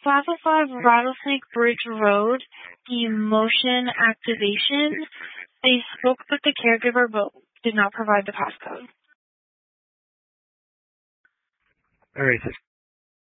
Plaza 5 Rattlesnake Bridge Road, the motion activation, they spoke with the caregiver but did not provide the passcode. All right.